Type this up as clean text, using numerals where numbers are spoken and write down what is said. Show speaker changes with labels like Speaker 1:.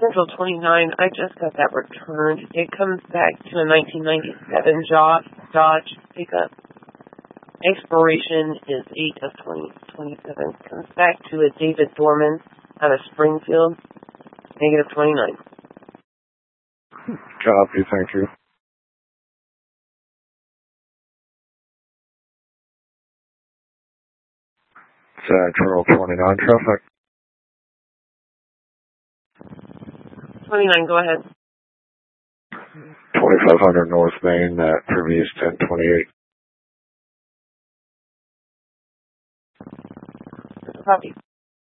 Speaker 1: Central 29, I just got that returned. It comes back to a 1997 Dodge pickup. Expiration is 8 of 2027. Comes back to a David Dorman out of Springfield, negative 29.
Speaker 2: Copy, thank you. Central 29 traffic.
Speaker 1: 29, go ahead.
Speaker 2: 2500 North Main at previous 1028.
Speaker 1: Copy.